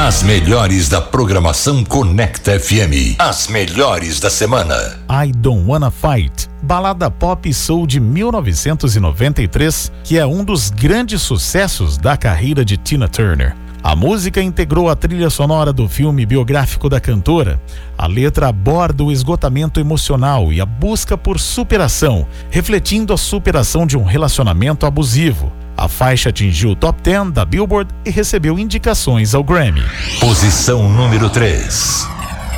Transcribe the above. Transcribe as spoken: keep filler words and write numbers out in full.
As melhores da programação Conecta F M. As melhores da semana. I Don't Wanna Fight, balada pop soul de mil novecentos e noventa e três, que é um dos grandes sucessos da carreira de Tina Turner. A música integrou a trilha sonora do filme biográfico da cantora. A letra aborda o esgotamento emocional e a busca por superação, refletindo a superação de um relacionamento abusivo. A faixa atingiu o top dez da Billboard e recebeu indicações ao Grammy. Posição número três.